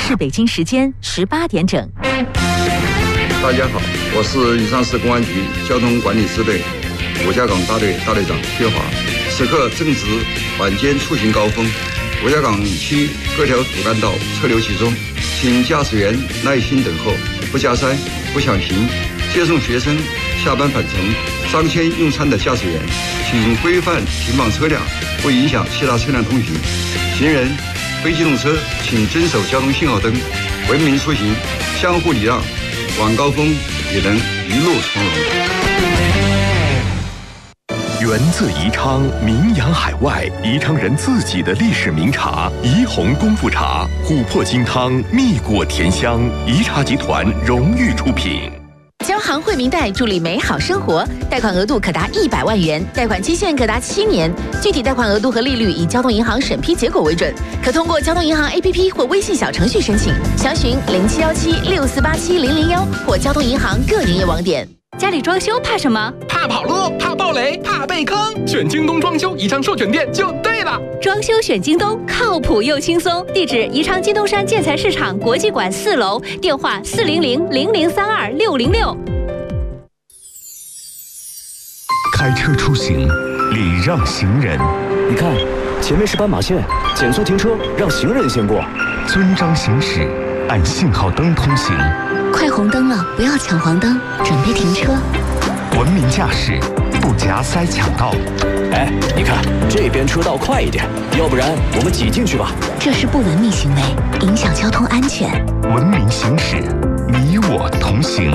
是北京时间18点整。 大家好，我是宜昌市公安局交通管理支队五家港大队大队长薛华。此刻正值晚间出行高峰，五家港区各条主干道车流集中，请驾驶员耐心等候，不加塞、不抢行。接送学生下班返程、商圈用餐的驾驶员，请规范停放车辆，不影响其他车辆通行。行人、非机动车请遵守交通信号灯，文明出行，相互礼让，晚高峰也能一路从容。 源自宜昌，名扬海外，宜昌人自己的历史名茶宜红功夫茶，琥珀金汤，蜜果甜香，宜茶集团荣誉出品。 交行惠民贷助力美好生活，贷款额度可达100万元，贷款期限可达7年，具体贷款额度和利率以交通银行审批结果为准，可通过交通银行 APP 或微信小程序申请，详询071764870001或交通银行各营业网点。 家里装修怕什么？ 怕跑路，怕爆雷，怕被坑。选京东装修宜昌授权店就对了。 装修选京东，靠谱又轻松。地址：宜昌金东山建材市场国际馆4楼，电话400-0032-606。 开车出行，礼让行人。 你看，前面是斑马线，减速停车，让行人先过。 遵章行驶，按信号灯通行。 快红灯了，不要抢黄灯，准备停车。 文明驾驶，不夹塞抢道。 哎，你看这边车道快一点，要不然我们挤进去吧。 这是不文明行为，影响交通安全。 文明行驶，你我同行。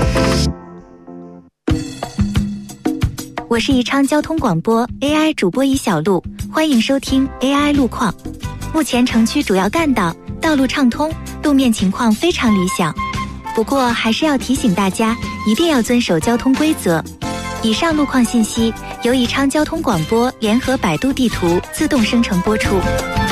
我是宜昌交通广播 AI 主播宜小璐，欢迎收听 AI 路况。目前城区主要干道道路畅通，路面情况非常理想。不过还是要提醒大家，一定要遵守交通规则。以上路况信息由宜昌交通广播联合百度地图自动生成播出。